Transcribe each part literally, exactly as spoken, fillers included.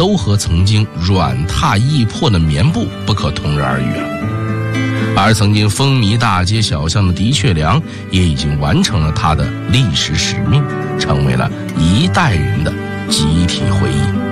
都和曾经软榻易破的棉布不可同日而语了。而曾经风靡大街小巷的的确良也已经完成了他的历史使命，成为了一代人的集体回忆。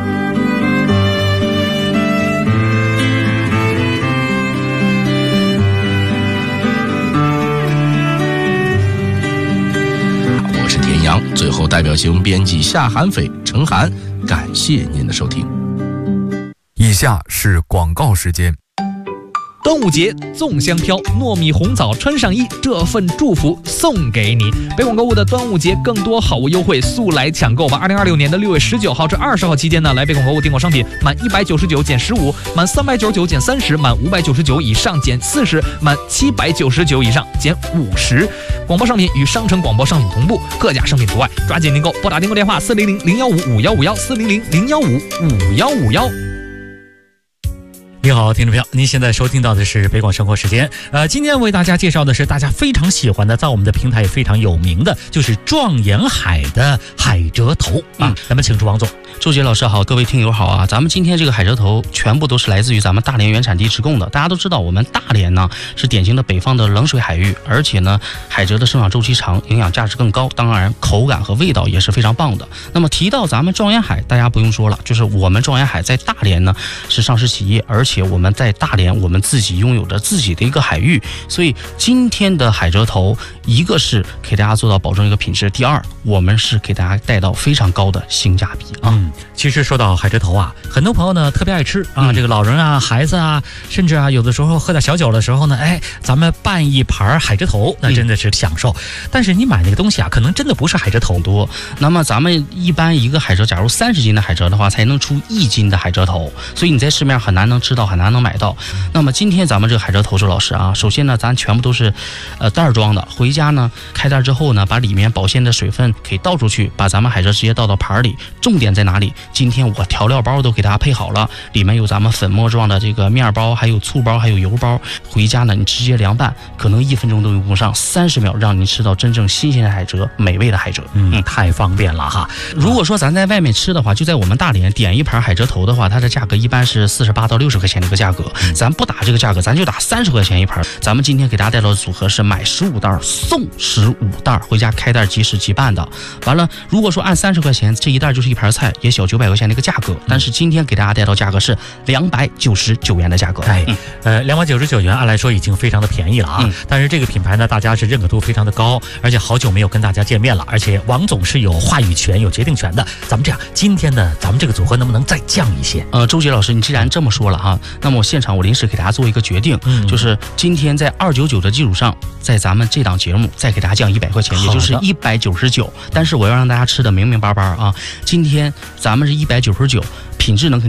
我是田阳，最后代表节目编辑夏寒斐、程涵，感谢您的收听。 以下是广告时间。 端午节粽香飘，糯米红枣穿上衣，这份祝福送给你。北广购物的端午节更多好物优惠，速来抢购吧！二零二六年的六月十九号至二十号期间呢，来北广购物订购商品，满一百九十九减十五，满三百九十九减三十，满五百九十九以上减四十，满七百九十九以上减五十。广播商品与商城广播商品同步，各家商品除外。抓紧订购，拨打订购电话四零零零幺五五幺五幺四零零零幺五五幺五幺。 你好，听众朋友，您现在收听到的是北广生活时间。呃，今天为大家介绍的是大家非常喜欢的，在我们的平台也非常有名的，就是壮沿海的海蜇头啊。嗯、咱们请出王总。 周杰老师好，各位听友好啊！咱们今天这个海蜇头全部都是来自于咱们大连原产地直供的。大家都知道，我们大连呢是典型的北方的冷水海域，而且呢海蜇的生长周期长，营养价值更高，当然口感和味道也是非常棒的。那么提到咱们壮沿海，大家不用说了，就是我们壮沿海在大连呢是上市企业，而且我们在大连我们自己拥有着自己的一个海域，所以今天的海蜇头，一个是给大家做到保证一个品质，第二我们是给大家带到非常高的性价比啊。 嗯，其实说到海蜇头啊，很多朋友呢特别爱吃啊，嗯、这个老人啊、孩子啊，甚至啊有的时候喝点小酒的时候呢，哎，咱们拌一盘海蜇头，那真的是享受。嗯、但是你买那个东西啊，可能真的不是海蜇头多。 那么咱们一般一个海蜇，假如三十斤的海蜇的话，才能出一斤的海蜇头，所以你在市面上很难能吃到，很难能买到。那么今天咱们这个海蜇头，周老师啊，首先呢，咱全部都是呃袋装的，回家呢开袋之后呢，把里面保鲜的水分可以倒出去，把咱们海蜇直接倒到盘里。重点在哪里？今天我调料包都给大家配好了，里面有咱们粉末状的这个面包，还有醋包，还有油包。回家呢，你直接凉拌，可能一分钟都用不上，三十秒让你吃到真正新鲜的海蜇，美味的海蜇。 嗯，嗯太方便了哈。 如果说咱在外面吃的话，就在我们大连点一盘海蜇头的话，它的价格一般是四十八到六十块钱的一个价格。嗯、咱不打这个价格，咱就打三十块钱一盘。咱们今天给大家带到的组合是买十五袋送十五袋，回家开袋即食即拌的。完了，如果说按三十块钱，这一袋就是一盘菜，也小九百块钱的一个价格。但是今天给大家带到价格是两百九十九元的价格。 哎，嗯、呃，两百九十九元按来说已经非常的便宜了啊。嗯、但是这个品牌呢，大家是认可度非常的高，而且好久没有跟大家见面了，而且王总是有话语权、有决定权的。咱们这样，今天呢，咱们这个组合能不能再降一些？ 呃，周杰老师，你既然这么说了哈，那么我现场我临时给大家做一个决定，嗯、就是今天在二九九的基础上，在咱们这档节目再给大家降一百块钱，也就是一百九十九。但是我要让大家吃的明明白白啊，今天咱们是一百九十九，品质能肯定。